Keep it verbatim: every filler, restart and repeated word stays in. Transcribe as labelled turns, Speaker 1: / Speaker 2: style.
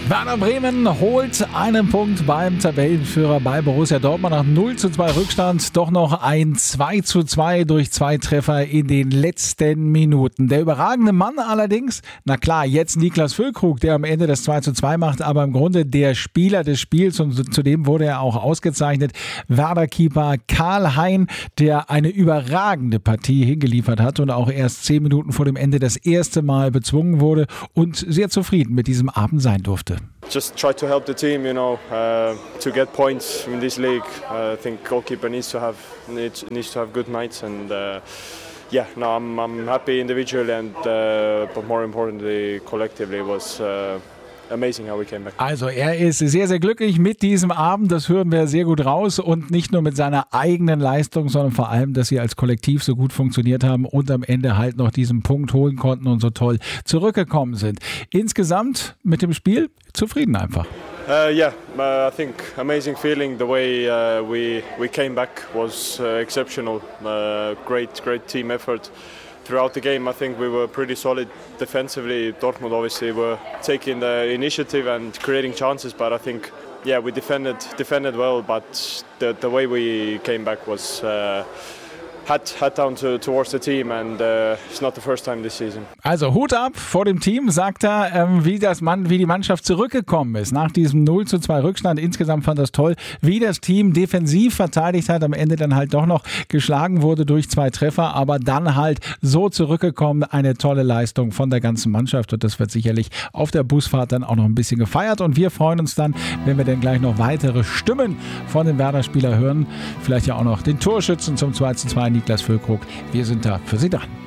Speaker 1: Werder Bremen holt einen Punkt beim Tabellenführer bei Borussia Dortmund nach null zu zwei Rückstand. Doch noch ein zwei zu zwei durch zwei Treffer in den letzten Minuten. Der überragende Mann allerdings, na klar, jetzt Niklas Füllkrug, der am Ende das zwei zu zwei macht, aber im Grunde der Spieler des Spiels und zudem wurde er auch ausgezeichnet. Werder-Keeper Karl Hein, der eine überragende Partie hingeliefert hat und auch erst zehn Minuten vor dem Ende das erste Mal bezwungen wurde und sehr zufrieden mit diesem Abend sein durfte.
Speaker 2: Just try to help the team, you know, uh, to get points in this league. Uh, I think goalkeeper needs to have needs, needs to have good nights, and uh, yeah, no, I'm I'm happy individually, and uh, but more importantly, collectively, it was uh, amazing how we came back.
Speaker 1: Also er ist sehr, sehr glücklich mit diesem Abend, das hören wir sehr gut raus und nicht nur mit seiner eigenen Leistung, sondern vor allem, dass sie als Kollektiv so gut funktioniert haben und am Ende halt noch diesen Punkt holen konnten und so toll zurückgekommen sind. Insgesamt mit dem Spiel zufrieden einfach.
Speaker 2: Uh, yeah, uh, I think amazing feeling. The way uh, we we came back was uh, exceptional. Uh, great, great team effort. Throughout the game, I think we were pretty solid defensively. Dortmund obviously were taking the initiative and creating chances, but I think, yeah, we defended defended well. But the the way we came back was uh, Hat, hat down to, towards the team, and uh, it's not the first time this season.
Speaker 1: Also Hut ab vor dem Team, sagt er, ähm, wie, das Mann, wie die Mannschaft zurückgekommen ist nach diesem null zu zwei Rückstand. Insgesamt fand das toll, wie das Team defensiv verteidigt hat, am Ende dann halt doch noch geschlagen wurde durch zwei Treffer, aber dann halt so zurückgekommen. Eine tolle Leistung von der ganzen Mannschaft und das wird sicherlich auf der Busfahrt dann auch noch ein bisschen gefeiert und wir freuen uns dann, wenn wir dann gleich noch weitere Stimmen von den Werder-Spielern hören. Vielleicht ja auch noch den Torschützen zum zwei zu zwei, Niklas Füllkrug. Wir sind da für Sie dran.